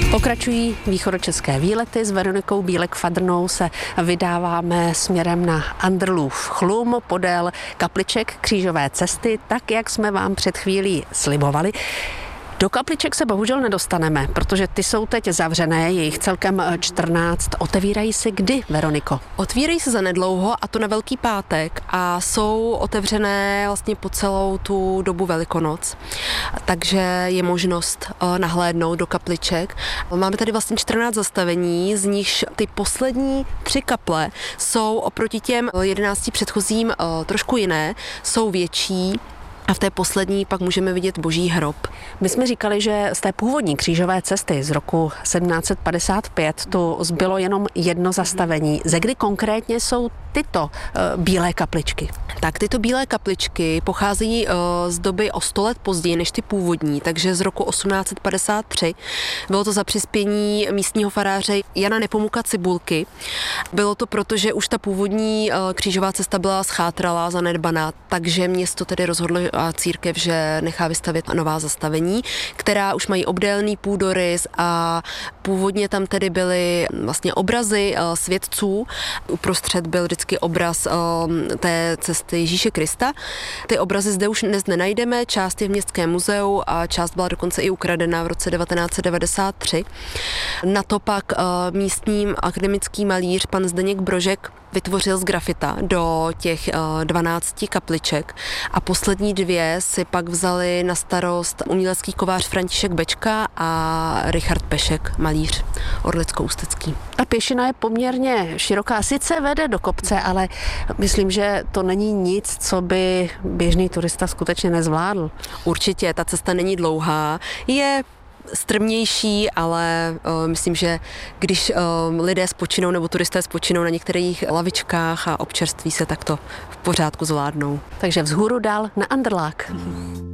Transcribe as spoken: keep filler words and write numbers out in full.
Pokračují východočeské výlety. S Veronikou Bílek-Fadrnou se vydáváme směrem na Andrlův Chlum podél kapliček Křížové cesty, tak jak jsme vám před chvílí slibovali. Do kapliček se bohužel nedostaneme, protože ty jsou teď zavřené, je jich celkem čtrnáct. Otevírají se kdy, Veroniko? Otvírají se zanedlouho, a to na Velký pátek, a jsou otevřené vlastně po celou tu dobu Velikonoc, takže je možnost nahlédnout do kapliček. Máme tady vlastně čtrnáct zastavení, z nichž ty poslední tři kaple jsou oproti těm jedenácti předchozím trošku jiné, jsou větší. A v té poslední pak můžeme vidět Boží hrob. My jsme říkali, že z té původní křížové cesty z roku sedmnáct padesát pět tu zbylo jenom jedno zastavení. Ze kdy konkrétně jsou tyto uh, bílé kapličky? Tak tyto bílé kapličky pocházejí uh, z doby o sto let později než ty původní, takže z roku osmnáct padesát tři. Bylo to za přispění místního faráře Jana Nepomuka Cibulky. Bylo to proto, že už ta původní uh, křížová cesta byla schátralá, zanedbaná, takže město tedy rozhodlo a církev, že nechá vystavět nová zastavení, která už mají obdélný půdorys a původně tam tedy byly vlastně obrazy uh, svědců. Uprostřed byl vždycky obraz um, té cesty Ježíše Krista. Ty obrazy zde už dnes nenajdeme, část je v Městském muzeu a část byla dokonce i ukradena v roce devatenáct set devadesát tři. Na to pak uh, místní akademický malíř pan Zdeněk Brožek vytvořil z grafita do těch uh, dvanácti kapliček a poslední dvě si pak vzali na starost umělecký kovář František Bečka a Richard Pešek, malíř orlicko-ústecký. Ta pěšina je poměrně široká, sice vede do kopce, ale myslím, že to není nic, co by běžný turista skutečně nezvládl. Určitě, ta cesta není dlouhá, je strmnější, ale uh, myslím, že když uh, lidé spočinou nebo turisté spočinou na některých lavičkách a občerství se, tak to v pořádku zvládnou. Takže vzhůru dál na Andrlák.